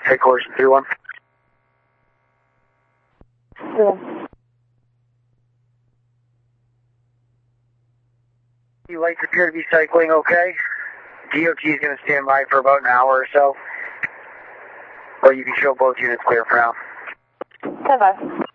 Headquarters 3-1. Yeah. The lights appear to be cycling okay. DOT is going to stand by for about an hour or so. But you can show both units clear for now. Bye-bye.